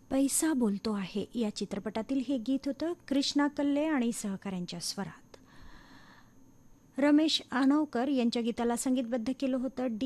पैसा बोलतो आहे या चित्रपटातील हे गीत होतं कृष्णा कल्ले आणि सहकाऱ्यांच्या स्वरात. रमेश आनवकर यांच्या गीताला संगीतबद्ध केलं होतं डी